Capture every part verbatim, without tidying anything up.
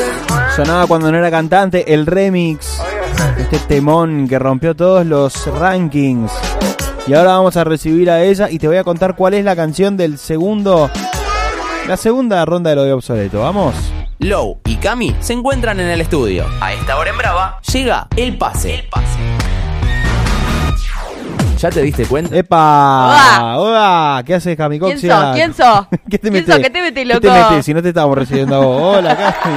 Sonaba cuando no era cantante, el remix. Este temón que rompió todos los rankings. Y ahora vamos a recibir a ella y te voy a contar cuál es la canción del segundo... La segunda ronda de lo de obsoleto. ¿Vamos? Low y Cami se encuentran en el estudio. A esta hora en Brava llega el pase. El pase. ¿Ya te diste cuenta? ¡Epa! ¡Hola! ¿Qué haces, Cami ¿Quién sos? ¿Quién sos? ¿Qué te ¿Quién metes? sos? ¿Qué te metes, loco? ¿Qué te metes? Si no te estábamos recibiendo a vos. Hola, Cami.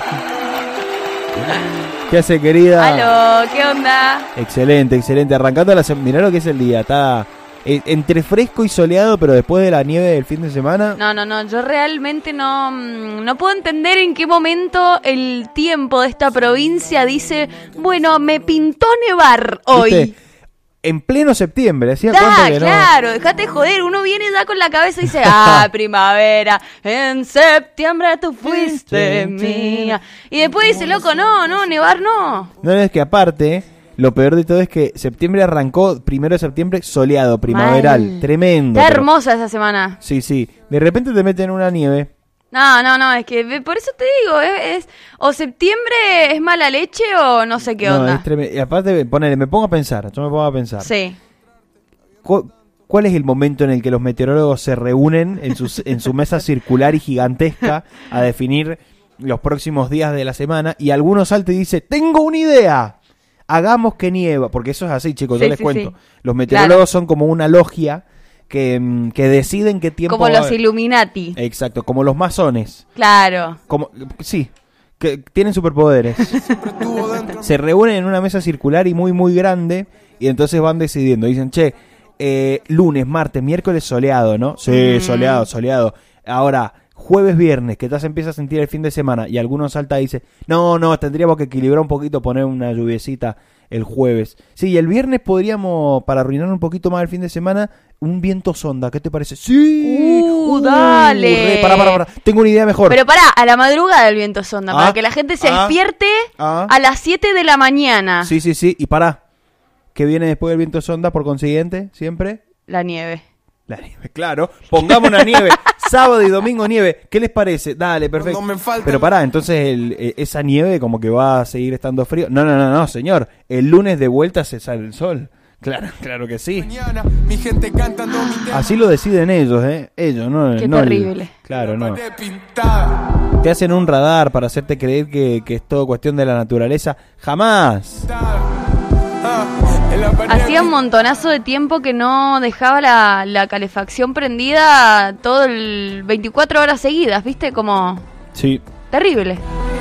¿Qué hace, querida? Aló, ¿qué onda? Excelente, excelente. Arrancando la semana. Mirá lo que es el día. Está eh, entre fresco y soleado, pero después de la nieve del fin de semana. No, no, no. Yo realmente no, no puedo entender en qué momento el tiempo de esta provincia dice, bueno, me pintó nevar hoy. ¿Viste? En pleno septiembre, ¿hacía Da, cuánto que no? claro, dejate joder, uno viene ya con la cabeza y dice, ah, primavera, en septiembre tú fuiste mía. Y después dice, loco, no, no, nevar no. No, es que aparte, lo peor de todo es que septiembre arrancó, primero de septiembre, soleado, primaveral, Mal. tremendo. Está pero- hermosa esa semana. Sí, sí, de repente te meten una nieve. No, no, no, es que por eso te digo, es, es o septiembre es mala leche o no sé qué No, onda. es tremendo. Y aparte, ponele, me pongo a pensar, yo me pongo a pensar. Sí. ¿Cu- ¿Cuál es el momento en el que los meteorólogos se reúnen en, sus, en su mesa circular y gigantesca a definir los próximos días de la semana? Y alguno salta y dice, tengo una idea, hagamos que nieva. Porque eso es así, chicos, Sí, yo les sí, cuento. sí. Los meteorólogos Claro. son como una logia que, mm, que deciden qué tiempo... Como va a los haber. Illuminati. Exacto, como los masones. Claro. Como, sí, que tienen superpoderes. Se reúnen en una mesa circular y muy, muy grande. Y entonces van decidiendo. Dicen, che, eh, lunes, martes, miércoles soleado, ¿no? Sí, Mm. soleado, soleado. Ahora, jueves, viernes, que ya se empieza a sentir el fin de semana. Y alguno salta y dice, no, no, tendríamos que equilibrar un poquito, poner una lluviecita el jueves. Sí, y el viernes podríamos, para arruinar un poquito más el fin de semana, un viento sonda. ¿Qué te parece? Sí. Uh, dale. re, pará, pará, pará. Tengo una idea mejor. Pero pará, a la madrugada del viento sonda, Ah, para que la gente se ah, despierte ah. a las siete de la mañana. Sí, sí, sí. Y pará. ¿Qué viene después del viento sonda por consiguiente? ¿Siempre? La nieve. La nieve, claro. Pongamos una nieve. Sábado y domingo nieve. ¿Qué les parece? Dale, perfecto. No me falta- Pero pará, entonces el, eh, esa nieve como que va a seguir estando frío. No, no, no, no, señor. El lunes de vuelta se sale el sol. Claro, claro que sí. Mañana, mi gente cantando mi tema. Así lo deciden ellos, ¿eh? Ellos, no. Qué no el- terrible. Claro, no. Pared pintada, Te hacen un radar para hacerte creer que, que es todo cuestión de la naturaleza. Jamás. ah, en la pared Hacía un montonazo de tiempo que no dejaba la, la calefacción prendida todo el veinticuatro horas seguidas, ¿viste? Como Sí. terrible.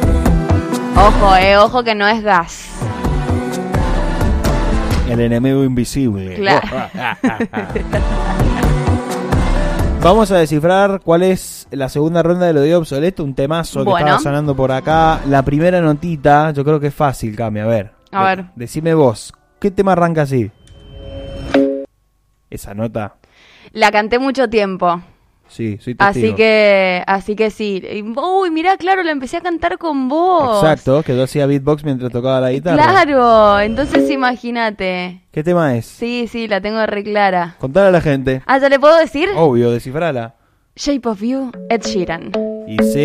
Ojo, eh, ojo que no es gas. El enemigo invisible. Claro. Vamos a descifrar cuál es la segunda ronda de lo de obsoleto, un temazo que Bueno. estaba sonando por acá. La primera notita, yo creo que es fácil, Cami, a ver. A De- ver. Decime vos, ¿qué tema arranca así? Esa nota, La canté mucho tiempo. sí, soy testigo. Así que, así que sí. Y- Uy, mirá, claro, la empecé a cantar con vos. Exacto, que yo hacía beatbox mientras tocaba la guitarra. Claro, entonces imagínate. ¿Qué tema es? Sí, sí, la tengo re clara. Contale a la gente. Ah, ¿ya le puedo decir? Obvio, descifrala. Shape of You, Ed Sheeran. Y sí.